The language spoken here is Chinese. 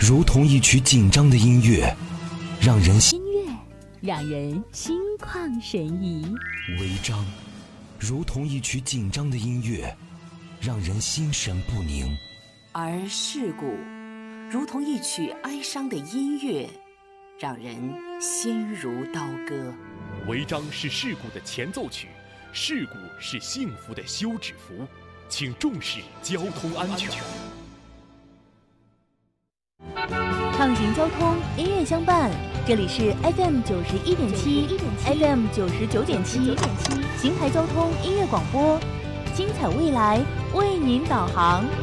如同一曲紧张的音乐，让人音乐让人心旷神怡。 违章，如同一曲紧张的音乐，让人心神不宁； 而事故，如同一曲哀伤的音乐，让人心如刀割。 违章是事故的前奏曲，事故是幸福的休止符，请重视交通安全。 畅行交通，音乐相伴，这里是 FM 91.7 FM 99.7邢台交通音乐广播，精彩未来为您导航。